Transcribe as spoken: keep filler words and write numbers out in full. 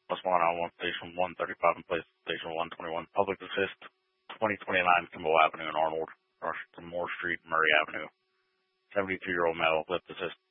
What's going on? One Station one thirty-five in place, Station one twenty-one. Public assist, twenty twenty-nine Kimball Avenue in Arnold, Washington Moore Street, Murray Avenue. seventy-two-year-old male, lift assist